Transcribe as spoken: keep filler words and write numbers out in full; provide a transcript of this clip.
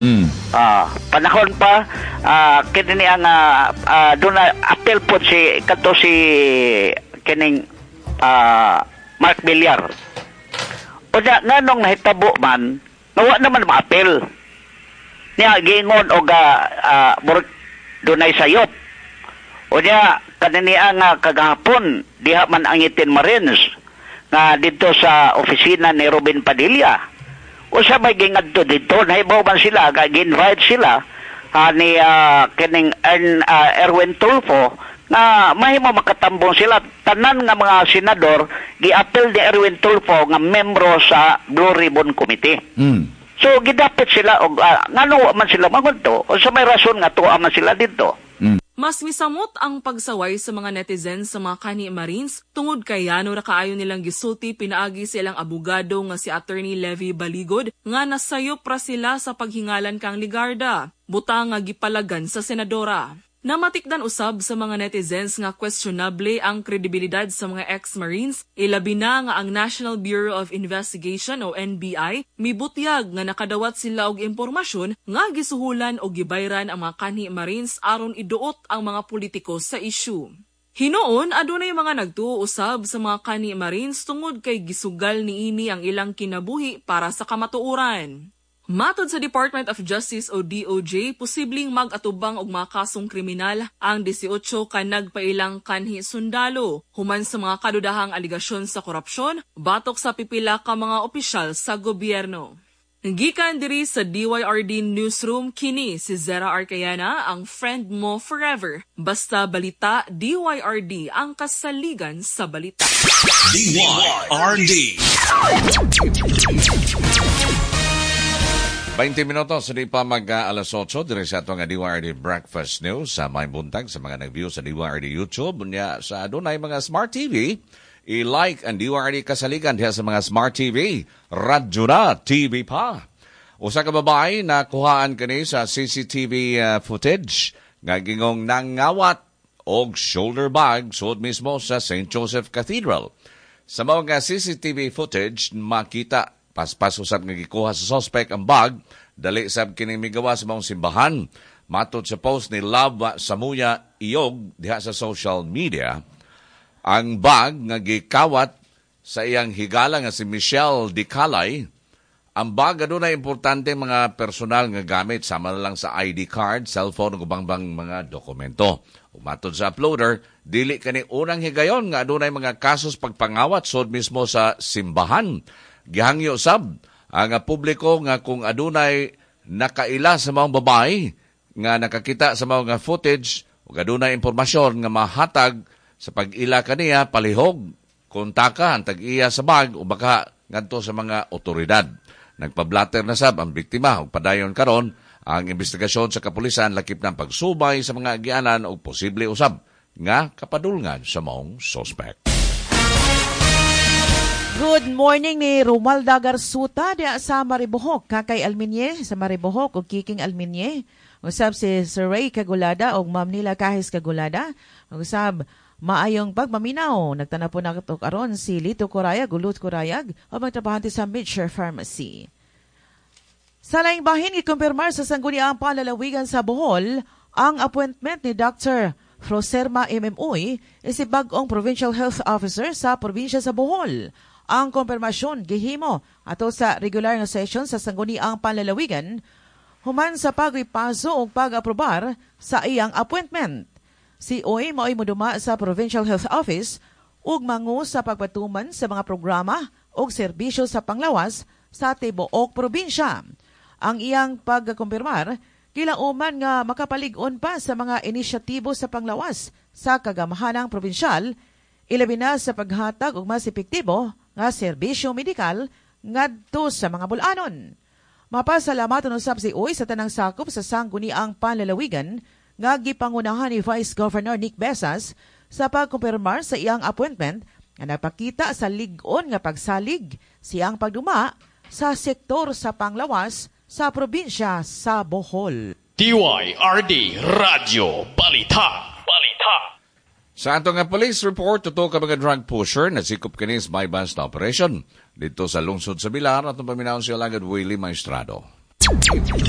Mm. Ah, panahon pa ah kini ang uh, uh, doon na appeal po si kadto si kining ah Mark Villar. O da nganong nahitabo man, nawa naman ma-appeal. Niya gingon og uh, uh, dunay sayop. O niya kanini ang uh, kagahapon diha man ang itin Marines nga dito sa opisina ni Robin Padilla. Usa may gingadto dito, nahibaw man sila, gi-invite sila uh, ni uh, kining Ern, uh, Erwin Tulfo nga mahimo makatambong sila. Tanan nga mga senador, gi-appeal ni Erwin Tulfo nga membro sa Blue Ribbon Committee. Mm. So, gidapit sila, og, uh, nga no man sila magunto, o sa may rason nga tuwa man sila dito. Mas misamot ang pagsaway sa mga netizens sa mga kani Marines tungod kay yano ra kaayo nilang gisulti pinaagi silang abogado nga si Attorney Levy Baligod nga nasayop ra sila sa paghingalan kang Ligarda, butang nga gipalagan sa senadora. Namatikdan usab sa mga netizens nga questionable ang kredibilidad sa mga ex-Marines, ilabi na nga ang National Bureau of Investigation o N B I mibutyag nga nakadawat sila og impormasyon nga gisuhulan o gibayran ang mga kanhi Marines aron iduot ang mga politiko sa issue. Hinoon, adunay mga nagtuo usab sa mga kanhi Marines tungod kay gisugal niini ang ilang kinabuhi para sa kamatuoran. Matod sa Department of Justice o D O J, posibleng mag-atubang og mga kasong kriminal ang eighteen ka nagpailang kanhi sundalo human sa mga kadudahang aligasyon sa korupsyon batok sa pipila ka mga opisyal sa gobyerno. Gikan diri sa D Y R D Newsroom, kini si Zera Arcayana, ang friend mo forever. Basta balita, D Y R D ang kasaligan sa balita. D Y R D twenty minutos, hindi pa mag-alas otso, dire sa ito nga D Y R D Breakfast News sa may buntag sa mga nag-view sa D Y R D YouTube. Nya sa adunay mga Smart T V, i-like ang D Y R D kasaligan diha sa mga Smart T V, radyo na T V pa. Usa ka babae na kuhaan kani sa C C T V uh, footage nga gingong nangawat og shoulder bag suod mismo sa Saint Joseph Cathedral. Sa mga C C T V footage, makita paspas usab nga gikuha sa suspect ang bag, dali sab kining migawa sa mong simbahan. Matod sa post ni Love Samuya Iyog diha sa social media, ang bag nga gikawat sa iyang higala nga si Michelle Dicalay. Ang bag adunay importante mga personal nga gamit sama lang sa I D card, cellphone ug ubang bang mga dokumento. Matod sa uploader, dili kani unang higayon nga adunay mga kasos pagpangawat sud mismo sa simbahan. Gihangyo sab ang publiko nga kung adunay nakaila sa mga babae nga nakakita sa mga footage ug adunay impormasyon nga mahatag sa pag-ila kaniya, palihog kontaka ang tag-iya sa bag o baka ngadto sa mga otoridad. Nagpablatter na sab ang biktima ug padayon karon ang investigasyon sa kapulisan lakip ng pagsubay sa mga agianan o posible usab nga kapadulngan sa maong suspect. Good morning ni Romalda Garsuta diya sa Maribohok, Kakay Alminye sa Maribohok ug Kiking Alminye. Usab si Sir Ray Kagulada ug Ma'am Nila Kahis Kagulada. Usab maayong pagmaminaw. Nagtana po na ito karon si Lito Corayag, Ulut Corayag o magtrabahante sa Midshare Pharmacy. Sa laing bahin, ikumpirmar sa sangguniang palalawigan sa Bohol ang appointment ni Doctor Froserma M M Uy, si bagong Provincial Health Officer sa probinsya sa Bohol. Ang konfirmasyon gihimo ato sa regular nga session sa sangguniang panlalawigan human sa pagripaso o pag-aprobar sa iyang appointment. Si Uy mao'y moduma sa Provincial Health Office ug mangu sa pagpatuman sa mga programa o serbisyo sa panglawas sa tibuok probinsya. Ang iyang pagkumpirmar kilauman nga makapalig-on pa sa mga inisyatibo sa panglawas sa kagamahanang probinsyal, ilabi na sa paghatag og mas epektibo nga serbisyo medikal ngadto sa mga bulanon. Mapasalamatan usab si Uy sa tanang sakop sa sangguniang panlalawigan nga gipangunahan ni Vice Governor Nick Besas sa pagkumpirmar sa iyang appointment nga nagpakita sa lig-on nga pagsalig siyang pagduma sa sektor sa panglawas sa probinsya sa Bohol. D Y R D Radio Balita. Balita. Sa ato nga police report, tuto ka mga drug pusher na sikop kanis by bus na operation dito sa lungsod sa Bilar at paminahon siya lagad Willie Maestrado.